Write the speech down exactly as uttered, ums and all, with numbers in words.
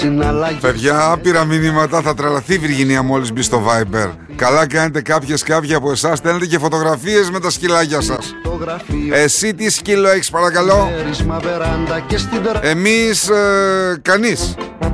Παιδιά, άπειρα μηνύματα. Θα τρελαθεί η Βυργινία μόλις μπει στο Viber. Καλά κάνετε, κάποιες κάποιοι από εσάς στέλνετε και φωτογραφίες με τα σκυλάκια σας. Εσύ τι σκύλο έχεις παρακαλώ? Εμείς ε, κανείς.